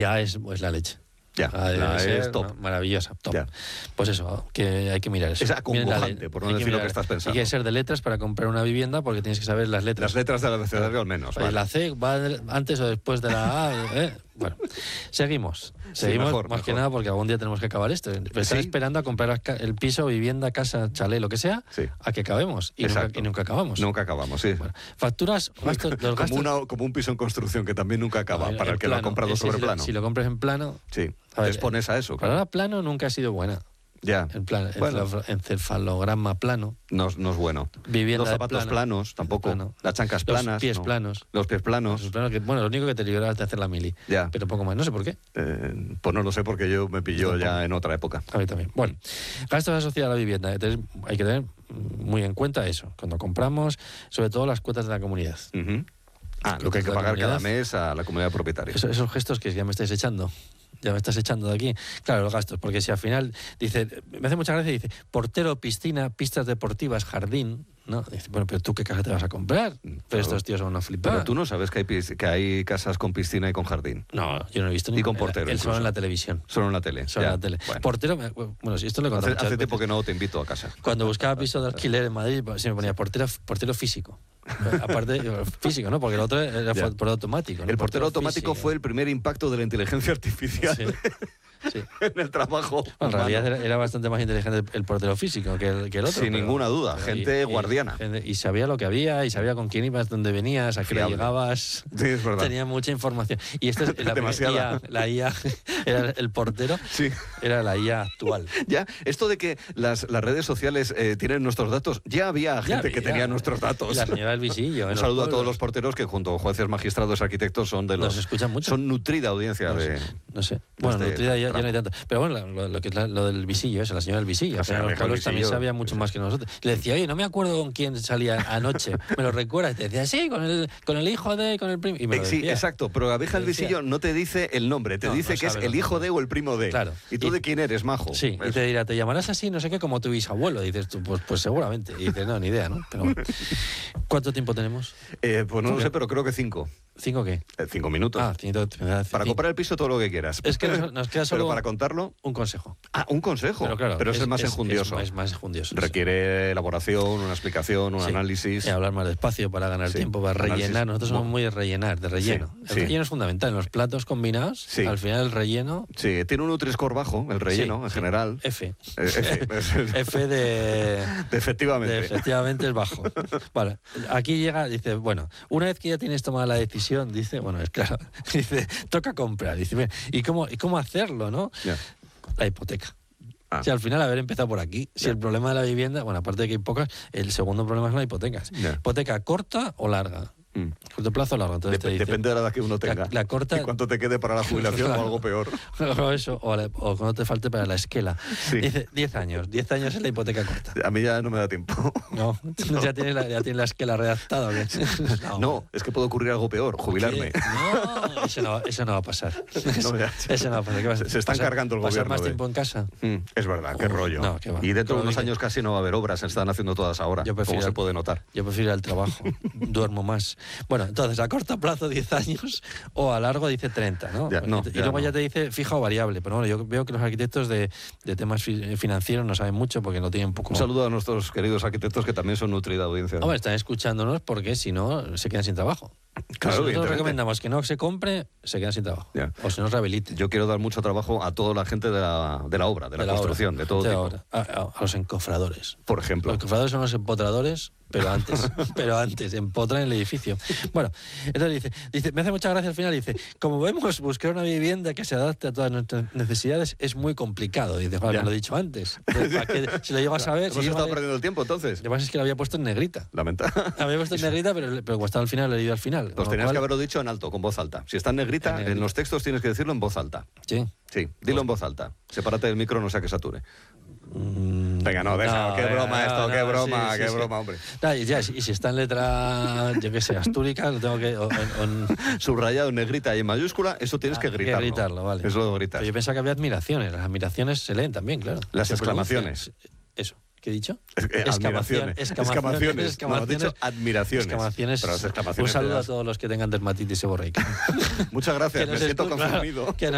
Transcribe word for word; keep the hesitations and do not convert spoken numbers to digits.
Ya es, es la leche. Ya, Ah, la debe es ser top. Maravillosa, top. Ya. Pues eso, que hay que mirar eso. Es acongojante, Miren la- por no hay decir lo mirar- que estás pensando. Hay que ser de letras para comprar una vivienda porque tienes que saber las letras. Las letras del abecedario al menos. Oye, Vale. la C va antes o después de la A. ¿eh? Bueno, seguimos. Seguimos mejor, más mejor. que nada porque algún día tenemos que acabar esto. Están Sí. esperando a comprar el piso, vivienda, casa, chalet, lo que sea, Sí. a que acabemos. Y nunca, Exacto. y nunca acabamos. Nunca acabamos, sí. Bueno, facturas, gastos, los gastos. Como, una, como un piso en construcción que también nunca acaba, No, para en el que lo ha plano. comprado Ese, sobre si lo- plano. Si lo compras en plano. Sí, A te ver, expones a eso. La Claro. palabra plano nunca ha sido buena. Ya, En plan, bueno, encefalograma plano. no, no es bueno. Vivienda Los de zapatos plano. planos, tampoco. Plano. Las chancas Los planas. pies no. planos. Los pies planos. Pues, plano que, bueno, lo único que te liberas de hacer la mili. Ya. Pero poco más. No sé por qué. Eh, pues no lo sé porque yo me pilló Tampoco. ya en otra época. A mí también. Bueno, gastos asociados a la vivienda. Entonces, hay que tener muy en cuenta eso. Cuando compramos, sobre todo las cuotas de la comunidad. Ujú. Ah, lo que hay que de la pagar cada comunidad. mes a la comunidad propietaria. Eso- esos gestos que ya me estáis echando. Ya me estás echando de aquí. Claro, los gastos. Porque si al final dice, me hace mucha gracia, dice, portero, piscina, pistas deportivas, jardín. ¿No? Dice, bueno, pero tú qué casa te vas a comprar. Pero Claro. estos tíos son una flipada. Pero tú no sabes que hay, pis- que hay casas con piscina y con jardín. No, yo no he visto Y ni con portero, El solo incluso. en la televisión. Solo en la tele. Solo ya. en la tele. Bueno. Portero, me- bueno, si esto lo he contado Hace, muchas hace tiempo veces. que no te invito a casa. Cuando buscaba piso de alquiler en Madrid, se me ponía portero, portero físico. Aparte, físico, ¿no? Porque el otro era Ya. por automático. ¿no? El portero automático físico. fue el primer impacto de la inteligencia artificial Sí. Sí. en el trabajo. Bueno, en humano. realidad era, era bastante más inteligente el, el portero físico que el, que el otro. Sin pero- ninguna duda, pero gente y- guardiana. Y, gente- y sabía lo que había, y sabía con quién ibas, dónde venías, a qué hora Fiable. llegabas. Sí, es verdad. Tenía mucha información. Y esta es la Demasiada. I A, la I A, era el portero, Sí. era la I A actual. Ya, esto de que las, las redes sociales eh, tienen nuestros datos, ya había gente Ya que había. tenía nuestros datos. Y la señora del visillo. en Un los saludo a todos pueblos. los porteros que junto a jueces, magistrados, arquitectos son de los... Nos escuchan mucho. Son nutrida audiencia No de... sé, no sé. Bueno, este nutrida ya, ya tramo. no hay tanto. Pero bueno, lo, lo que es la- lo del visillo, eso, la señora del visillo. La Al final, señora los del pueblos también visillo. sabía mucho más que nosotros. Le decía, oye, no me acuerdo con quién salía anoche. ¿Me lo recuerdas? Y te decía, sí, con el, con el hijo de, con el primo. Y me lo Eh, sí, decía. exacto, pero la abeja del Me decía. visillo no te dice el nombre, te No, dice no que es sabe el los hijo nombres. de o el primo de. Claro. ¿Y tú Y- de quién eres, majo? Sí, y Pues- te dirá, te llamarás así, no sé qué, como tu bisabuelo. Y dices tú, pues, pues seguramente. Y dices, no, ni idea, ¿no? Pero bueno. ¿Cuánto tiempo tenemos? Eh, pues no lo ¿Qué? sé, pero creo que cinco. ¿Cinco qué? Eh, cinco minutos. Ah, cinco, para cinco. comprar el piso todo lo que quieras. Es que nos, nos queda solo Pero para contarlo... un consejo. Ah, un consejo. Pero claro, es, el más enjundioso. Es, es más enjundioso. Requiere elaboración, una explicación, un Sí. análisis. Y hablar más despacio para ganar Sí. tiempo, para Análisis. rellenar. Nosotros somos muy de rellenar, de relleno. Sí, El sí. relleno es fundamental. En los platos combinados, Sí. al final el relleno... Sí, tiene un Nutri-Score bajo, el relleno, Sí, en sí. general. F. Eh, F, es el- F de... Efectivamente. de efectivamente es bajo. Vale, aquí llega, dice, bueno, una vez que ya tienes tomada la decisión, dice, bueno, es claro, dice, toca comprar. Dice, "Bien, ¿y cómo, y cómo hacerlo, no? Ya. La hipoteca. Ah. Si al final haber empezado por aquí, si Ya. el problema de la vivienda, bueno, aparte de que hay pocas, el segundo problema es la hipoteca. Ya. Hipoteca corta o larga. Mm. Corto plazo o largo. Entonces Dep- te dice, depende de la edad que uno tenga. La, la corta... Y cuánto te quede para la jubilación Claro. o algo peor. o eso, o, la- o cuando te falte para la esquela. Sí. Dice, diez años. diez años es la hipoteca corta. A mí ya no me da tiempo. No, ya tienes la, ya tienes la esquela redactada. ¿o qué? No, es que puede ocurrir algo peor, jubilarme. ¿Qué? No, eso no, eso no va a pasar. No, ya. Eso no va a pasar. ¿Qué vas a- Se- se están pasar- cargando el pasar gobierno más de- tiempo en casa? Mm, es verdad, qué Uy, rollo. no, qué va. Y dentro de Como unos dice- años casi no va a haber obras, se están haciendo todas ahora, Yo como prefiero- se puede notar. Yo prefiero ir al trabajo, duermo más. Bueno, entonces, a corto plazo diez años o a largo dice treinta, ¿no? Ya, no, y ya luego no. ya te dice fija o variable. Pero bueno, yo veo que los arquitectos de, de temas fi- financieros no saben mucho porque no tienen poco... Un saludo a nuestros queridos arquitectos que también son nutrida audiencia. Hombre, están escuchándonos porque si no se quedan sin trabajo. Claro, Si nosotros evidentemente. recomendamos que no se compre, se quedan sin trabajo. Ya. O se nos rehabilite. Yo quiero dar mucho trabajo a toda la gente de la, de la obra, de la, De la construcción, obra, de todo de la tipo. obra. A, a- a los encofradores. Por ejemplo. Los encofradores son los empotradores, pero antes, pero antes, empotran el edificio. Bueno, entonces dice, dice, me hace mucha gracia al final, dice, como vemos, buscar una vivienda que se adapte a todas nuestras necesidades es muy complicado. Dice, vale, Ya. me lo he dicho antes. Entonces, ¿para qué? Si lo llevas a ver... Hemos si estado lleva- perdiendo el tiempo entonces. Lo que pasa es que lo había puesto en negrita. Lamenta. Lo había puesto en negrita, pero, pero como estaba al final, lo he leído al final. Pues Con lo tenías cual- que haberlo dicho en alto, con voz alta. Si está en negrita, En en, negrita. los textos tienes que decirlo en voz alta. Sí. Sí, dilo en voz alta. Sepárate del micro, no sea que sature. Mm, Venga, no, deja. qué venga, broma no, esto, no, qué sí, broma, sí, qué sí. broma, hombre. Ah, y, ya, y si está en letra, yo qué sé, astúrica, lo tengo que... o- o- en- Subrayado en negrita y en mayúscula, eso tienes que Ah, que gritarlo. gritarlo, vale. Eso lo gritas. Pero yo pensaba que había admiraciones. Las admiraciones se leen también, claro. Las Se exclamaciones. pronuncian. Eso. ¿Qué he dicho? Es que, Exclamación- admiraciones. exclamaciones, Exclamaciones. No, has dicho admiraciones. Exclamaciones. Pero las Un exclamaciones saludo te a das- todos los que tengan dermatitis seborreica. Muchas gracias, Que me nos siento escu- claro, confundido. que nos